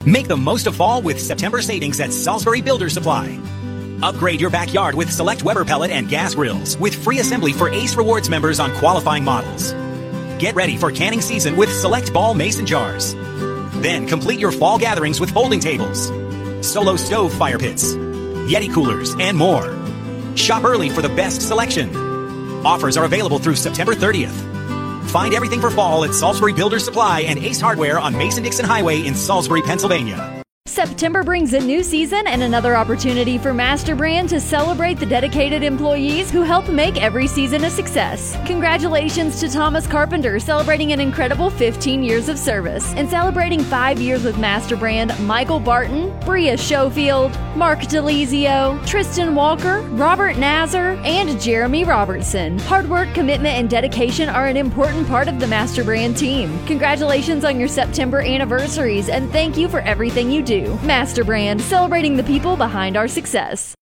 Make the most of fall with September savings at Salisbury Builder Supply. Upgrade your backyard with select Weber pellet and gas grills with free assembly for Ace Rewards members on qualifying models. Get ready for canning season with select Ball mason jars. Then complete your fall gatherings with folding tables, Solo stove fire pits, Yeti coolers, and more. Shop early for the best selection. Offers are available through September 30th. Find everything for fall at Salisbury Builder Supply and Ace Hardware on Mason-Dixon Highway in Salisbury, Pennsylvania. September brings a new season and another opportunity for MasterBrand to celebrate the dedicated employees who help make every season a success. Congratulations to Thomas Carpenter, celebrating an incredible 15 years of service. And celebrating 5 years with MasterBrand, Michael Barton, Bria Schofield, Mark DeLizio, Tristan Walker, Robert Nazar, and Jeremy Robertson. Hard work, commitment, and dedication are an important part of the MasterBrand team. Congratulations on your September anniversaries, and thank you for everything you do. MasterBrand, celebrating the people behind our success.